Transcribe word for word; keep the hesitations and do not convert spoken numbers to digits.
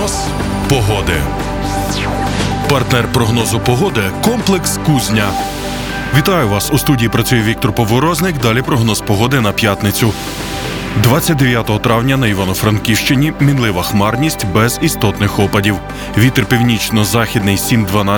Прогноз погоди. Партнер прогнозу погоди – комплекс «Кузня». Вітаю вас! У студії працює Віктор Поворозник. Далі прогноз погоди на п'ятницю. двадцять дев'ятого травня на Івано-Франківщині мінлива хмарність без істотних опадів. Вітер північно-західний сім-дванадцять